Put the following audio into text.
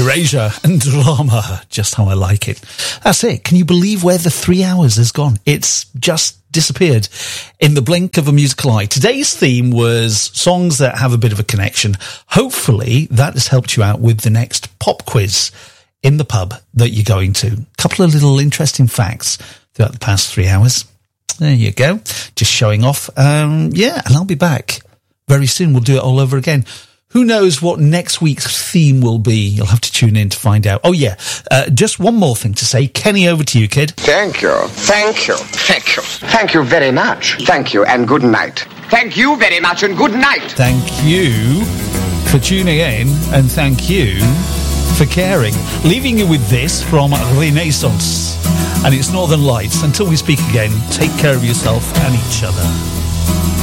Erasure and Drama, just how I like it. That's it. Can you believe where the 3 hours has gone? It's just disappeared in the blink of a musical eye. Today's theme was songs that have a bit of a connection. Hopefully that has helped you out with the next pop quiz in the pub that you're going to. A couple of little interesting facts throughout the past 3 hours. There you go. Just showing off. And I'll be back very soon. We'll do it all over again. Who knows what next week's theme will be? You'll have to tune in to find out. Oh, yeah. Just one more thing to say. Kenny, over to you, kid. Thank you. Thank you. Thank you. Thank you very much. Thank you and good night. Thank you very much and good night. Thank you for tuning in and thank you for caring. Leaving you with this from Renaissance and its Northern Lights. Until we speak again, take care of yourself and each other.